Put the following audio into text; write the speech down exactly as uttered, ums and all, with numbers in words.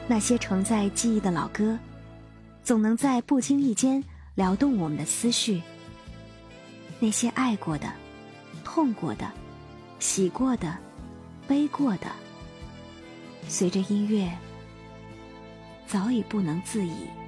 那些承载记忆的老歌，总能在不经意间撩动我们的思绪。那些爱过的、痛过的、喜过的、悲过的，随着音乐早已不能自已。